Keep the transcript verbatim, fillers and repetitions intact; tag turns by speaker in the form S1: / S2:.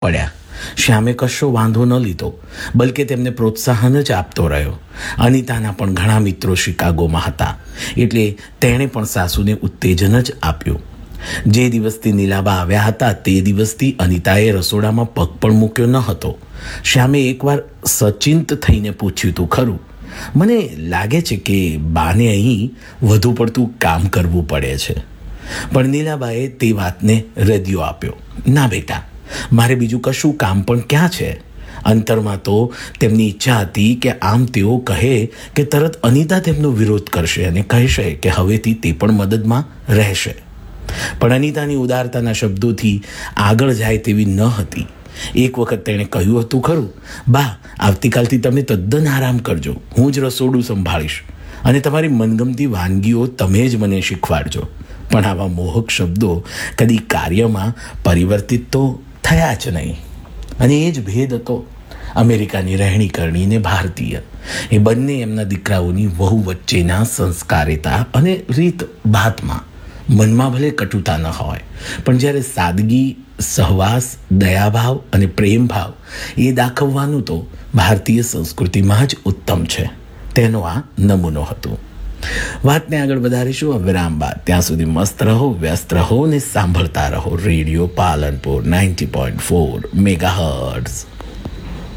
S1: પડ્યા. શ્યામે કશો વાંધો ન લીધો, બલકે તેમને પ્રોત્સાહન જ આપતો રહ્યો. અનિતાના પણ ઘણા મિત્રો શિકાગોમાં હતા, એટલે તેણે પણ સાસુને ઉત્તેજન જ આપ્યું. જે દિવસથી નીલાબા આવ્યા હતા તે દિવસથી અનિતાએ રસોડામાં પગ પણ મૂક્યો ન હતો. શ્યામે એકવાર સચિંત થઈને પૂછ્યું તું ખરું, મને લાગે છે કે બાને અહીં વધુ પડતું કામ કરવું પડે છે. પણ નીલાબાએ તે વાતને રદિયો આપ્યો. ના બેટા, મારે બીજું કશું કામ પણ ક્યાં છે. અંતરમાં તો તેમની ઈચ્છા હતી કે આમ તેઓ કહે કે તરત અનિતા તેમનો વિરોધ કરશે અને કહેશે કે હવેથી તે પણ મદદમાં રહેશે. પણ અનિતાની ઉદારતાના શબ્દોથી આગળ જાય તેવી ન હતી. એક વખત તેણે કહ્યું હતું ખરું, બા આવતીકાલથી તમે તદ્દન આરામ કરજો, હું જ રસોડું સંભાળીશ અને તમારી મનગમતી વાનગીઓ તમે જ મને શીખવાડજો. પણ આવા મોહક શબ્દો કદી કાર્યમાં પરિવર્તિત તો થયા જ નહીં. અને એ જ ભેદ હતો અમેરિકાની રહેણી કરણી ને ભારતીય. એ બંને એમના દીકરાઓની વહુ વચ્ચેના સંસ્કારિતા અને રીત ભાતમાં. મનમાં ભલે કટુતા ન હોય, પણ જ્યારે સાદગી, સહવાસ, દયાભાવ અને પ્રેમભાવ એ દાખવવાનું તો ભારતીય સંસ્કૃતિમાં જ ઉત્તમ છે. તેનો આ નમૂનો હતો. વાતને આગળ વધારીશું આ વિરામ બાદ. ત્યાં સુધી મસ્ત રહો, વ્યસ્ત રહો ને સાંભળતા રહો radio Palanpur ninety point four mega hertz.